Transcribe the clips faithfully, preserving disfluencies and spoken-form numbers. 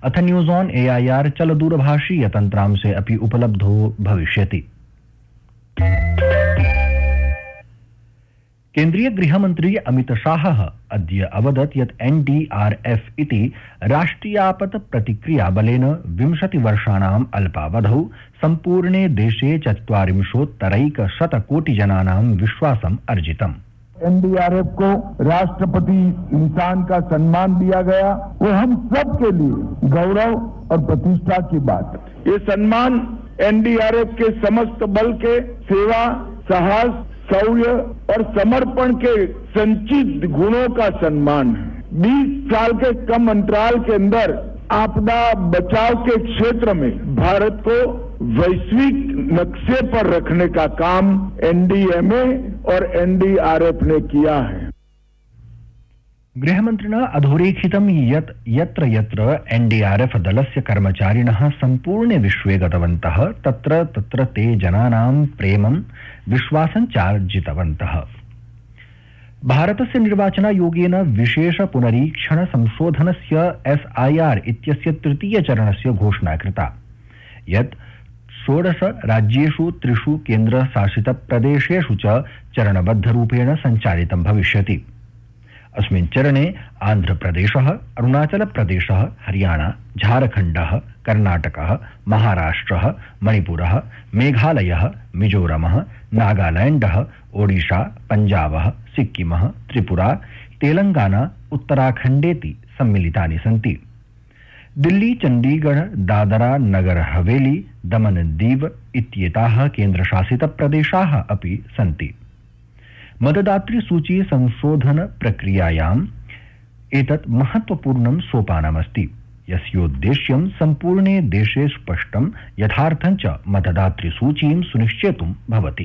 अथ news on AIR चलदूरभाषीय तंत्रांशे अपि उपलब्धो भविष्यति। केन्द्रीय गृहमन्त्री अमित शाहः अद्य अवदत् यत् एनडीआरएफ इति राष्ट्रियापत् प्रतिक्रिया बलेन विंशतिवर्षाणाम् अल्पावधौ सम्पूर्णे देशे चत्वारिंशोत्तरैकशतकोटिजनानां विश्वासम् अर्जितम्। एनडीआरएफ को राष्ट्रपति इंसान का सम्मान दिया गया, वो हम सब के लिए गौरव और प्रतिष्ठा की बात है। ये सम्मान एनडीआरएफ के समस्त बल के सेवा, साहस, शौर्य और समर्पण के संचित गुणों का सम्मान है। बीस साल के कम अंतराल के अंदर आपदा बचाव के क्षेत्र में भारत को वैश्विक नक्शे पर रखने का काम एनडीएमए और एनडीआरएफ ने किया है। गृहमन्त्रिणा अधोरेखितं यत् यत्र यत्र एनडीआरएफ दलस्य कर्मचारिणः सम्पूर्णे विश्वे गतवन्तः तत्र तत्र ते जनानां प्रेमं विश्वासं चार्जितवन्तः। भारतस्य निर्वाचनायोगेन विशेष पुनरीक्षण संशोधनस्य एसआईआर इत्यस्य तृतीयचरणस्य घोषणा कृता, यत् षोडश राज्येषु त्रिषु केन्द्रशासितप्रदेशेषु च चरणबद्धरूपेण सञ्चालितं भविष्यति। अस्मिन् चरणे आन्ध्रप्रदेशः, अरुणाचलप्रदेशः, हरियाणा, झारखण्डः, कर्णाटकः, महाराष्ट्रः, मणिपुरः, मेघालयः, मिजोरमः, नागालैण्डः, ओडिशा, पञ्जाबः, सिक्किमः, त्रिपुरा, तेलंगाना, उत्तराखण्डेति सम्मिलितानि सन्ति। दिल्ली, चण्डीगढ़, दादरा नगर हवेली, दमन दीव इत्येताः केन्द्रशासितप्रदेशाः अपि सन्ति। मतदातृ सूची संशोधन प्रक्रियायाम् एतत् महत्वपूर्णं सोपानमस्ति, यस्योद्देश्यं सम्पूर्णे देशे स्पष्टं यथार्थं च मतदातृ सूचीं सुनिश्चेतुं भवति।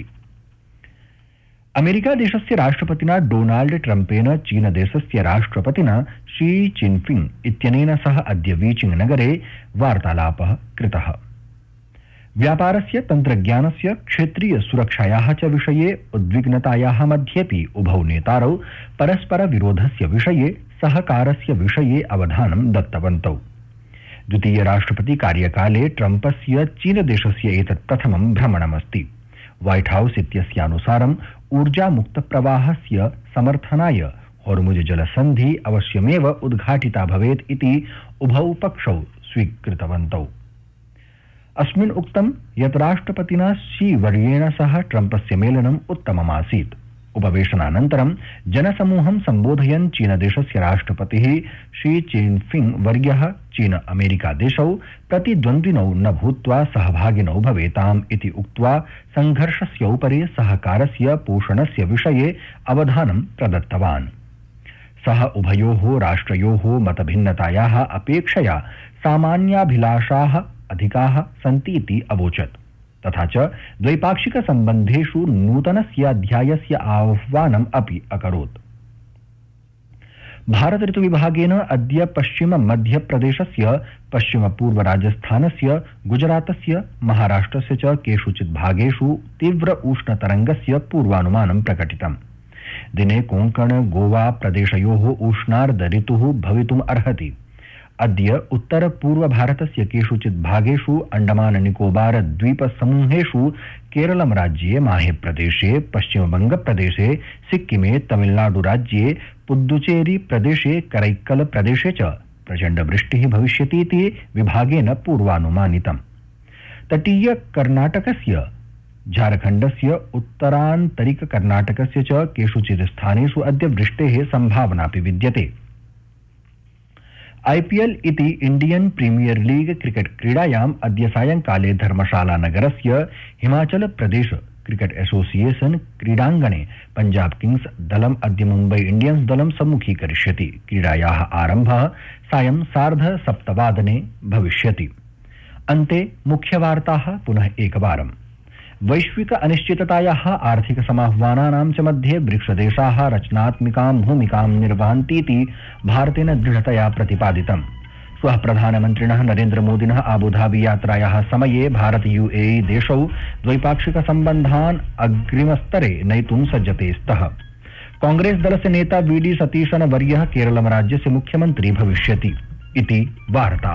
अमेरिका देशस्य राष्ट्रपतिना डोनाल्ड ट्रम्पेन चीन देशस्य राष्ट्रपतिना शी चिनफिंग इत्यनेन सह अद्य बीजिंग नगरे वार्तालापः कृतः। व्यापारस्य, तन्त्रज्ञानस्य, क्षेत्रीय सुरक्षायाः च विषये उद्विग्नतायाः मध्येपि उभौ नेतारौ परस्पर विरोधस्य विषये सहकारस्य विषये अवधानं दत्तवन्तौ। द्वितीय राष्ट्रपति कार्यकाले ट्रम्पस्य चीन देशस्य एतत् प्रथमं भ्रमणमस्ति। व्हाइट हाउस इत्यस्यानुसारम् ऊर्जा मुक्त प्रवाहस्य समर्थनाय होर्मुज जलसन्धि अवश्यमेव उद्घाटिता भवेत् इति उभौ पक्षौ स्वीकृतवन्तौ। अस्मिन् उक्तं यत् राष्ट्रपतिना शी वर्येण सह ट्रम्पस्य मेलनम् उत्तममासीत्। उपवेशनानन्तरं जनसमूहं सम्बोधयन् चीनदेशस्य राष्ट्रपतिः शी चिनफिंग वर्यः चीन अमेरिका देशौ प्रतिद्वन्द्विनौ न भूत्वा सहभागिनौ भवेताम् इति उक्त्वा संघर्षस्योपरि सहकारस्य पोषणस्य विषये अवधानं प्रदत्तवान्। सः उभयोः राष्ट्रयोः मतभिन्नतायाः अपेक्षया सामान्याभिलाषाः अधिकाः सन्तीति अवोचत्, तथा च द्वैपाक्षिकसम्बन्धेषु नूतनस्य अध्यायस्य आह्वानम् अपि अकरोत्। भारत ऋतुविभागेन अद्य पश्चिम मध्यप्रदेशस्य, पश्चिम पूर्व राजस्थानस्य, गुजरातस्य, महाराष्ट्रस्य च केषुचित् भागेषु तीव्र उष्णतरङ्गस्य पूर्वानुमानं प्रकटितम्। दिने कोङ्कण गोवा प्रदेशयोः उष्णार्ध ऋतुः भवितुम् अर्हति। अद्य उत्तर पूर्व भारतस्य केषुचित् भागेषु, अंडमान निकोबार द्वीप समूहेषु, केरलम राज्ये, माहे प्रदेशे, पश्चिम बंग प्रदेशे, सिक्किमे, तमिलनाडु राज्ये, पुद्दुचेरी प्रदेशे, करैक्कल प्रदेशे च प्रचंड वृष्टिः भविष्यतीति विभागेन पूर्वानुमानितम्। तटीय कर्णाटकस्य, झारखण्डस्य, उत्तरान्तरिक कर्णाटकस्य च केषुचित् स्थानेषु अद्य वृष्टेः संभावनापि विद्यते। आईपीएल इति इंडियन प्रीमियर लीग क्रिकेट क्रीडायाम् अद्य सायंकाले धर्मशाला नगरस्य हिमाचल प्रदेश क्रिकेट एसोसिएशन क्रीडाङ्गणे पंजाब किंग्स दलम् अद्य मुम्बई इंडियंस दलं सम्मुखीकरिष्यति। क्रीडायाः आरम्भः सायं सार्ध सप्तवादने भविष्यति। अन्ते मुख्यवार्ताः पुनः एकवारम्। वैश्विक अनिश्चिततायाः, आर्थिक समाह्वानानां च मध्ये ब्रिक्स-देशाः रचनात्मिकां भूमिकां निर्वहन्तीति भारतेन दृढतया प्रतिपादितम्। श्वः प्रधानमन्त्रिणः नरेन्द्रमोदिनः आबुधाबी यात्रायाः समये भारत यूएई देशौ द्वैपाक्षिकसम्बन्धान् अग्रिमस्तरे नयितुं सज्जते स्तः। कांग्रेस दलस्य नेता वी डी सतीशन वर्यः केरलम राज्यस्य मुख्यमन्त्री भविष्यति इति वार्ता।